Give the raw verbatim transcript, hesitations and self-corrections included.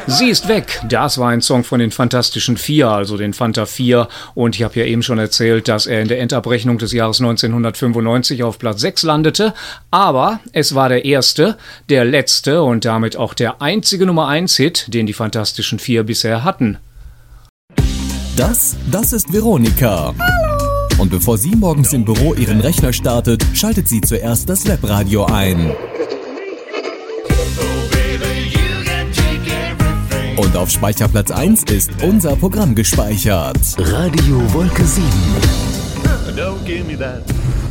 Sie ist weg. Das war ein Song von den Fantastischen Vier, also den Fanta vier. Und ich habe ja eben schon erzählt, dass er in der Endabrechnung des Jahres neunzehnhundertfünfundneunzig auf Platz sechs landete. Aber es war der erste, der letzte und damit auch der einzige Nummer eins Hit, den die Fantastischen Vier bisher hatten. Das, das ist Veronika. Hallo. Und bevor sie morgens im Büro ihren Rechner startet, schaltet sie zuerst das Webradio ein. Und auf Speicherplatz eins ist unser Programm gespeichert. Radio Wolke sieben. Don't give me that.